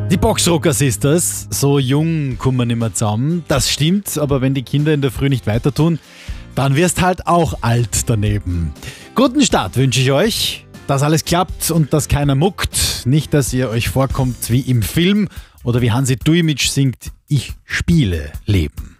Die Boxrocker Sisters, so jung kommen wir nicht mehr zusammen. Das stimmt, aber wenn die Kinder in der Früh nicht weiter tun, dann wirst halt auch alt daneben. Guten Start wünsche ich euch, dass alles klappt und dass keiner muckt. Nicht, dass ihr euch vorkommt wie im Film oder wie Hansi Dujmic singt, ich spiele Leben.